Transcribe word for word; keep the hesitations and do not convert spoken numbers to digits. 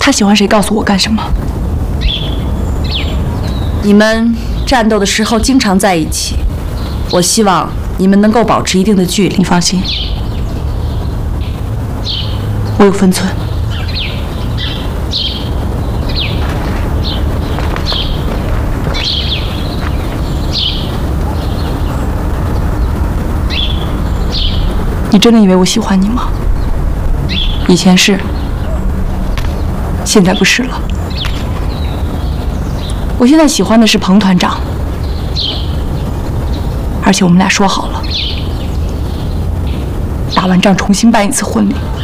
他喜欢谁，告诉我干什么？ 你们战斗的时候经常在一起，我希望你们能够保持一定的距离。 你放心，我有分寸。你真的以为我喜欢你吗？以前是，现在不是了。我现在喜欢的是彭团长，而且我们俩说好了，打完仗重新办一次婚礼。